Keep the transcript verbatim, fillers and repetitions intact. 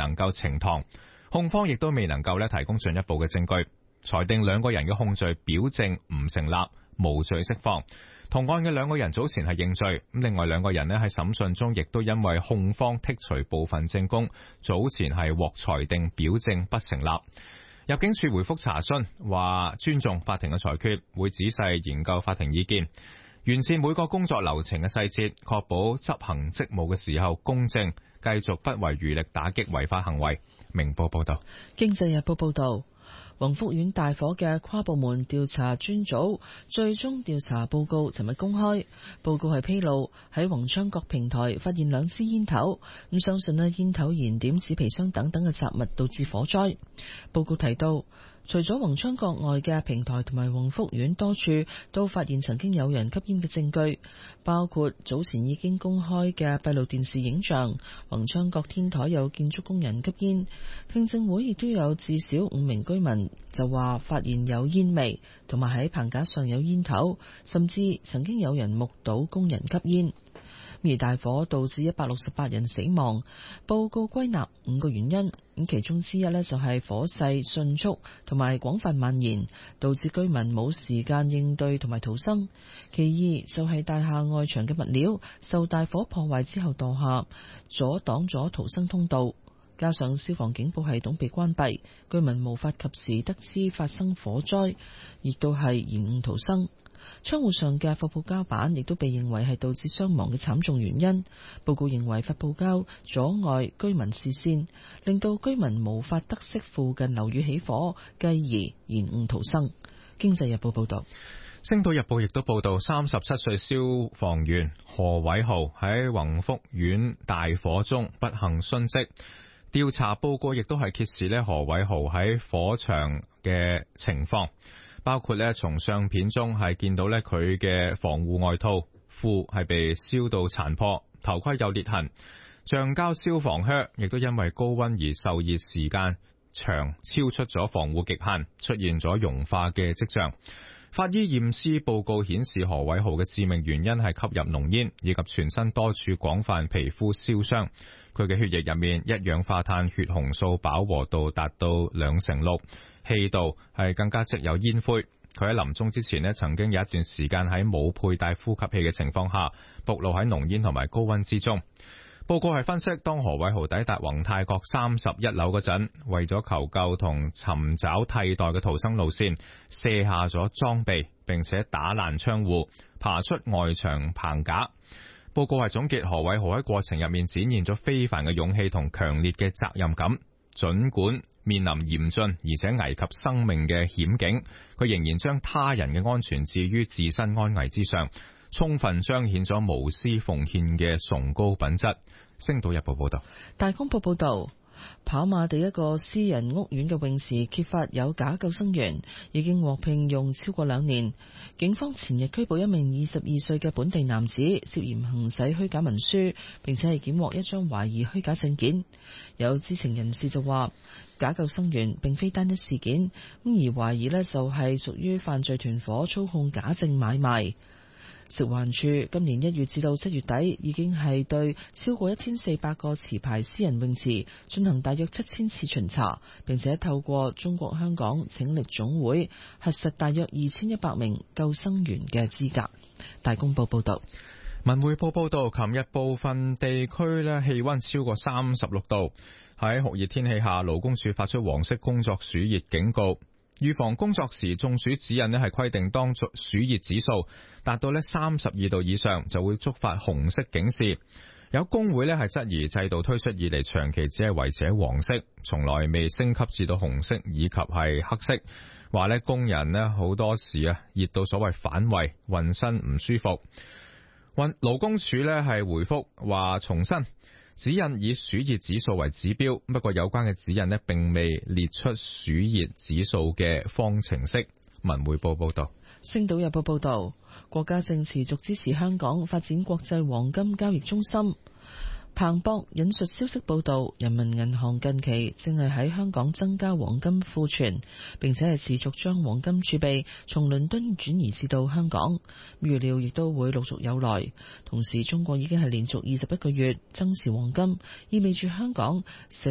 能夠呈堂，控方亦都未能夠咧提供進一步嘅證據，裁定兩個人嘅控罪表證唔成立，無罪釋放。同案嘅兩個人早前係認罪，咁另外兩個人咧喺審訊中亦都因為控方剔除部分證供，早前係獲裁定表證不成立。入境處回覆查詢話，尊重法庭嘅裁決，會仔細研究法庭意見，完善每個工作流程嘅細節，確保執行職務嘅時候公正，繼續不遺餘力打擊違法行為。明報報道。 經濟日報報道，宏福苑大火嘅跨部門調查專組最終調查報告尋日公開，報告係披露喺宏昌閣平台發現兩支煙頭，咁相信咧煙頭燃點紙皮箱等等嘅雜物導致火災。報告提到，除咗宏昌閣外嘅平台同埋宏福苑多處都發現曾經有人吸煙嘅證據，包括早前已經公開嘅閉路電視影像，宏昌閣天台有建築工人吸煙。聽證會亦都有至少五名居民就話發現有煙味，同埋喺棚架上有煙頭，甚至曾經有人目睹工人吸煙。而大火導致一百六十八人死亡，報告歸納五個原因，咁其中之一呢，就係火勢迅速同埋廣泛蔓延，導致居民冇時間應對同埋逃生。其二就係大廈外牆嘅物料受大火破壞之後墮下，阻擋咗逃生通道，加上消防警報系統被關閉，居民無法及時得知發生火災，亦都係延誤逃生。窗戶上嘅發泡膠板亦都被認為係導致傷亡嘅慘重原因。報告認為發泡膠阻礙居民視線，令到居民無法得悉附近樓宇起火，繼而延誤逃生。經濟日報報道。 星島日報亦都報道，三十七歲消防員何偉豪喺宏福苑大火中不幸殉職。調查報告亦都係揭示呢何偉豪喺火場嘅情況，包括呢從相片中係見到呢佢嘅防護外套褲係被燒到殘破，頭盔有裂痕，橡膠消防靴亦都因為高溫而受熱時間長，超出咗防護極限，出現咗融化嘅跡象。法醫驗屍報告顯示，何偉豪嘅致命原因係吸入濃煙以及全身多處廣泛皮膚燒傷。佢嘅血液入面一氧化碳血紅素飽和度達到兩成六，氣道係更加積有煙灰。佢喺臨終之前呢，曾經有一段時間喺冇佩戴呼吸器嘅情況下，暴露喺濃煙同埋高溫之中。報告係分析，當何偉豪抵達宏泰閣三十一樓嗰陣，為咗求救同尋找替代嘅逃生路線，卸下咗裝備，並且打爛窗戶，爬出外牆棚架。報告係總結何偉豪喺過程入面展現咗非凡嘅勇氣同強烈嘅責任感，儘管面臨嚴峻而且危及生命嘅險境，佢仍然將他人嘅安全置於自身安危之上，充分彰顯咗無私奉獻嘅崇高品質。星島日報報道。 大公報報道，跑馬地一個私人屋苑嘅泳池揭發有假救生員，已經獲聘用超過兩年。警方前日拘捕一名二十二歲嘅本地男子，涉嫌行使虛假文書，並且係檢獲一張懷疑虛假證件。有知情人士就話，假救生員並非單一事件，咁而懷疑呢就係屬於犯罪團伙操控假證買賣。食環署今年一月至到七月底，已經係對超過一千四百個持牌私人泳池進行大約七千次巡查，並且透過中國香港拯溺總會核實大約二千一百名救生員嘅資格。大公報報道。 文匯報報道，琴日部分地區呢氣溫超過三十六度，喺酷熱天氣下，勞工處發出黃色工作暑熱警告。預防工作時中暑指引呢係規定，當暑熱指數達到呢三十二度以上，就會觸發紅色警示。有工會呢係質疑制度推出以嚟，長期只係維持喺黃色，從來未升級至到紅色以及係黑色。話呢工人呢好多時啊熱到所謂反胃，渾身唔舒服。運勞工處呢係回覆話，重申指引以暑熱指數為指標，不過有關嘅指引呢並未列出暑熱指數嘅方程式。文匯報報道。 星島日報報道，國家正持續支持香港發展國際黃金交易中心。彭博引述消息報道，人民銀行近期正係喺香港增加黃金庫存，並且係持續將黃金儲備從倫敦轉移至到香港，預料亦都會陸續有來。同時，中國已經係連續二十一個月增持黃金，意味住香港成